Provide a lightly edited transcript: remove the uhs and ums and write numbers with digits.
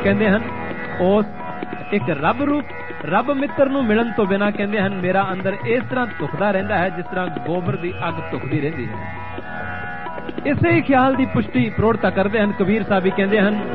ਕਹਿੰਦੇ ਹਨ ਉਸ ਇੱਕ ਰੱਬ ਰੂਪ ਰੱਬ ਮਿੱਤਰ ਨੂੰ ਮਿਲਣ ਤੋਂ ਬਿਨਾਂ ਕਹਿੰਦੇ ਹਨ ਮੇਰਾ ਅੰਦਰ ਇਸ ਤਰ੍ਹਾਂ ਧੁਖਦਾ ਰਹਿੰਦਾ ਹੈ ਜਿਸ ਤਰ੍ਹਾਂ ਗੋਬਰ ਦੀ ਅੱਗ ਧੁਖਦੀ ਰਹਿੰਦੀ ਹੈ। ਇਸੇ ਹੀ ਖਿਆਲ ਦੀ ਪੁਸ਼ਟੀ ਪ੍ਰੋੜਤਾ ਕਰਦੇ ਹਨ ਕਬੀਰ ਸਾਹਿਬ ਵੀ ਕਹਿੰਦੇ ਹਨ